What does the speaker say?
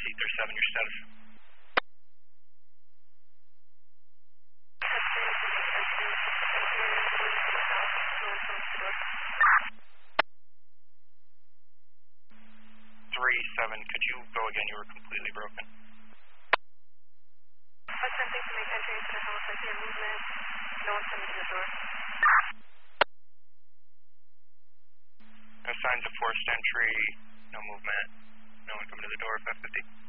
C37, your status. Could you go again? You were completely broken. Attempting to make entry into the house. I hear movement. No one's coming to the door. No signs of forced entry. No movement. No one coming to the door. 550.